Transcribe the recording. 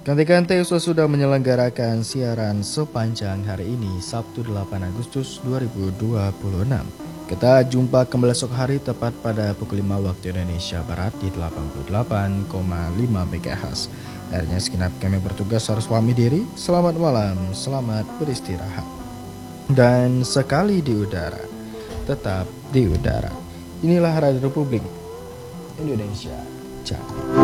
Kanti-kanti sudah menyelenggarakan siaran sepanjang hari ini, Sabtu 8 Agustus 2026. Kita jumpa kembali esok hari tepat pada pukul 5 waktu Indonesia Barat di 88,5 MHz. Akhirnya segenap kami bertugas harus pamit diri. Selamat malam, selamat beristirahat. Dan sekali di udara, tetap di udara. Inilah Radio Republik Indonesia. Ciao.